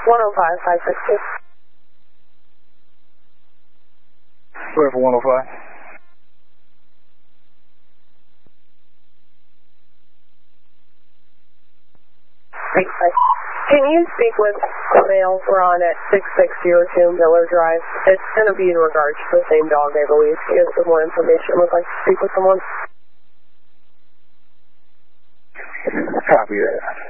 105-562. Clear for 105. Can you speak with a male Ron at 6602 Miller Drive? It's going to be in regards to the same dog, I believe. He has some more information. Would like to speak with someone. Copy that.